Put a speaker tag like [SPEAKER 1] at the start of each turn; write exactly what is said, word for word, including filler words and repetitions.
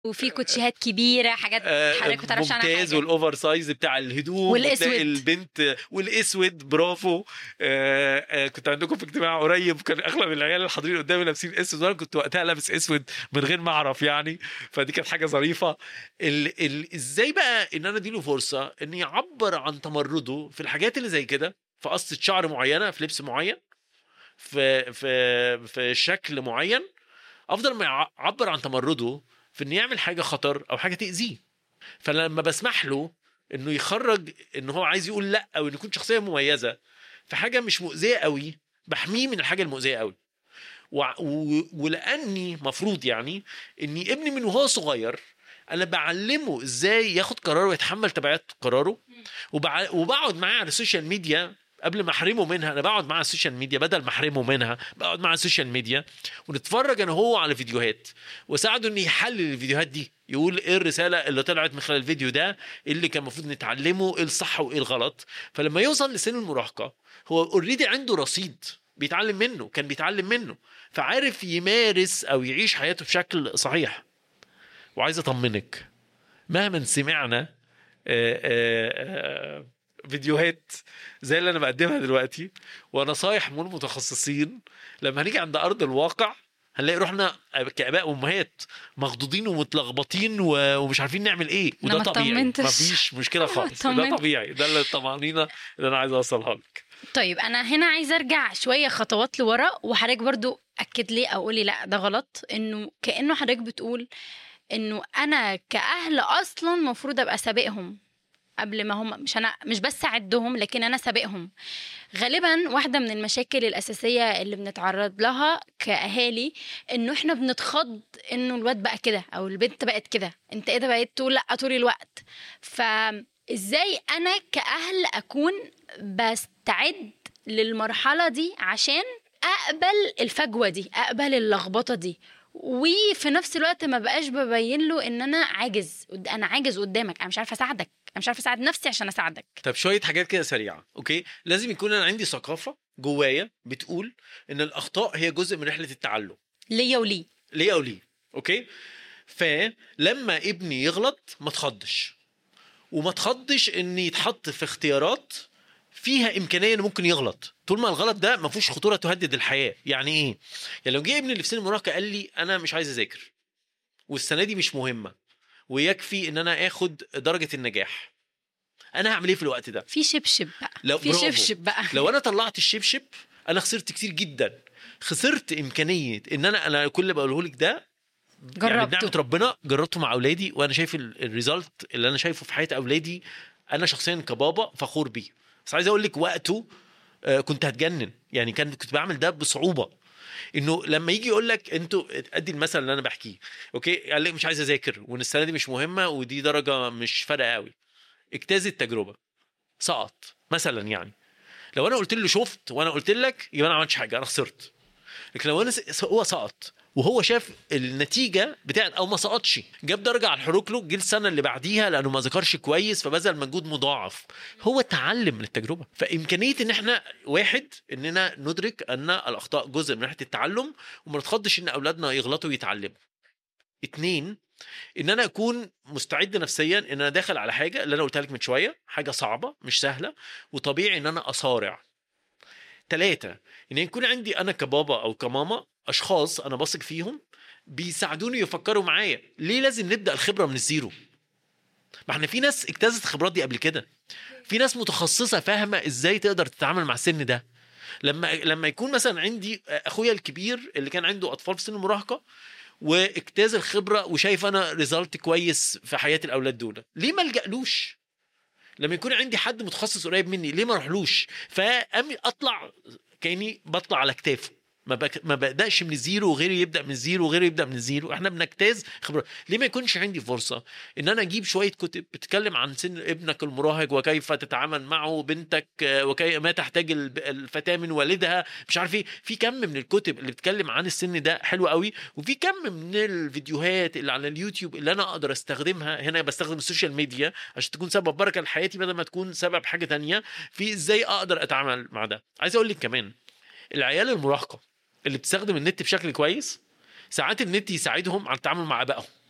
[SPEAKER 1] وفي كوتشيهات كبيره، حاجات حضرتك ما تعرفش عنها
[SPEAKER 2] ممتاز،
[SPEAKER 1] حاجه،
[SPEAKER 2] والاوفر سايز بتاع الهدوم،
[SPEAKER 1] والأسود.
[SPEAKER 2] وتلاقي البنت والاسود. برافو. آه آه كنت عندكم في اجتماع قريب، كان اغلب العيال الحاضرين قدامي لابسين اسود، وانا كنت وقتها لابس اسود من غير ما اعرف يعني. فدي كانت حاجه ظريفه. ال ال ازاي بقى ان انا اديله فرصه ان يعبر عن تمرده في الحاجات اللي زي كده، في قصه شعر معينه، في لبس معين، في في في شكل معين، افضل ما يعبر عن تمرده في انه يعمل حاجه خطر او حاجه تاذيه. فلما بسمح له انه يخرج ان هو عايز يقول لا، او انه يكون شخصيه مميزه في حاجه مش مؤذيه قوي، بحميه من الحاجه المؤذيه قوي. و... و... ولاني مفروض يعني اني ابني من وهو صغير انا بعلمه ازاي ياخد قرار ويتحمل تبعات قراره. وبع... وبقعد معاه على السوشيال ميديا قبل ما احرمه منها. انا بقعد معاه على السوشيال ميديا بدل ما احرمه منها، بقعد معاه على السوشيال ميديا ونتفرج انا هو على فيديوهات، واساعده انه يحلل الفيديوهات دي، يقول ايه الرساله اللي طلعت من خلال الفيديو ده، إيه اللي كان المفروض نتعلمه، ايه الصح وايه الغلط. فلما يوصل لسن المراهقه هو اوريدي عنده رصيد بيتعلم منه، كان بيتعلم منه، فعارف يمارس او يعيش حياته بشكل صحيح. وعايز اطمنك، مهما سمعنا آآ آآ فيديوهات زي اللي انا بقدمها دلوقتي ونصايح من المتخصصين، لما هنيجي عند ارض الواقع هنلاقي روحنا كآباء وامهات مخضوضين ومتلخبطين ومش عارفين نعمل ايه. وده طبيعي، مفيش مشكله خالص، ده طبيعي، ده الطمأنينة اللي انا عايز اوصلها لك.
[SPEAKER 1] طيب انا هنا عايزه ارجع شويه خطوات لورا، وحضرتك برضو اكد لي او قولي لا ده غلط، انه كانه حضرتك بتقول انه انا كأهل اصلا مفروض ابقى سابقهم قبل ما هم، مش انا مش بس اعدهم لكن انا سابقهم. غالبا واحده من المشاكل الاساسيه اللي بنتعرض لها كاهالي انه احنا بنتخض انه الواد بقى كده او البنت بقت كده، انت ايه ده بقيت تقول لا طول الوقت. فازاي انا كاهل اكون بستعد للمرحله دي عشان اقبل الفجوه دي، اقبل اللخبطه دي، وفي نفس الوقت ما بقاش ببين له ان انا عاجز، انا عاجز قدامك، انا مش عارفه اساعدك، انا مش عارفه اساعد نفسي عشان اساعدك.
[SPEAKER 2] طب شويه حاجات كده سريعه. اوكي، لازم يكون انا عندي ثقافه جوايا بتقول ان الاخطاء هي جزء من رحله التعلم
[SPEAKER 1] ليا وليه
[SPEAKER 2] ليا وليه اوكي. فلما ابني يغلط ما تخضش، وما تخضش ان يتحط في اختيارات فيها امكانيه انه ممكن يغلط، طول ما الغلط ده ما فيهوش خطوره تهدد الحياه. يعني ايه؟ يعني لو جه ابني اللي في سن المراهقه قال لي انا مش عايز اذاكر والسنه دي مش مهمه ويكفي ان انا اخد درجه النجاح، انا هعمل ايه في الوقت ده؟
[SPEAKER 1] في شبشب بقى،
[SPEAKER 2] لو
[SPEAKER 1] في شبشب بقى.
[SPEAKER 2] لو انا طلعت الشبشب انا خسرت كتير جدا. خسرت امكانيه ان انا انا كل اللي بقوله لك ده
[SPEAKER 1] جربته،
[SPEAKER 2] يعني بنعمة ربنا جربته مع اولادي، وانا شايف الريزلت اللي انا شايفه في حياه اولادي انا شخصيا كبابا فخور بيه. بس عايز اقول لك وقته كنت هتجنن يعني، كان كنت بعمل ده بصعوبه. انه لما يجي يقول لك انتوا ادي المثل اللي انا بحكيه، اوكي، قال لك مش عايز اذاكر وان السنه دي مش مهمه ودي درجه مش فارقه قوي، اجتاز التجربه، سقط مثلا. يعني لو انا قلت له شفت وانا قلت لك يبقى انا ما عملتش حاجه، انا خسرت. لكن لو انا هو سقط وهو شاف النتيجه بتاعت او ما سقطش جاب درجه على الحروك له، جه السنه اللي بعديها لانه ما ذكرش كويس فبذل مجهود مضاعف، هو اتعلم من التجربه. فامكانيه ان احنا واحد اننا ندرك ان الاخطاء جزء من رحله التعلم وما نتخضش ان اولادنا يغلطوا ويتعلموا. اتنين، ان انا اكون مستعد نفسيا ان انا داخل على حاجه اللي انا قلتها لك من شويه، حاجه صعبه مش سهله وطبيعي ان انا اصارع. ثلاثة، ان يكون عندي انا كبابا او كماما اشخاص انا بثق فيهم بيساعدوني يفكروا معايا. ليه لازم نبدا الخبره من الزيرو؟ ما احنا في ناس اجتازت الخبرات دي قبل كده، في ناس متخصصه فاهمه ازاي تقدر تتعامل مع السن ده. لما لما يكون مثلا عندي اخويا الكبير اللي كان عنده اطفال في سن المراهقه واجتاز الخبره وشايف انا ريزلت كويس في حياه الاولاد دول، ليه ما الجألوش؟ لما يكون عندي حد متخصص قريب مني ليه ما اروحلوش؟ فامي اطلع كاني بطلع على كتافه، ما بك... ما بقداش من الزيرو وغيري يبدا من الزيرو وغيري يبدا من الزيرو، احنا بنجتاز خبره. ليه ما يكونش عندي فرصه ان انا اجيب شويه كتب بتتكلم عن سن ابنك المراهق وكيف تتعامل معه، بنتك وكيف ما تحتاج الفتاه من والدها، مش عارف ايه. في كم من الكتب اللي بتتكلم عن السن ده حلو قوي، وفي كم من الفيديوهات اللي على اليوتيوب اللي انا اقدر استخدمها. هنا بستخدم السوشيال ميديا عشان تكون سبب بركه لحياتي بدل ما تكون سبب حاجه تانية، في ازاي اقدر اتعامل مع ده. عايز اقول لك كمان العيال المراهقه اللي بتستخدم النت بشكل كويس ساعات النت يساعدهم على التعامل مع ابائهم.